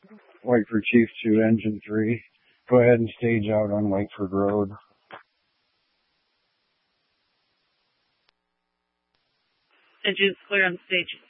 Whiteford Chief 2, Engine 3. Go ahead and stage out on Whiteford Road. Engine's clear on stage.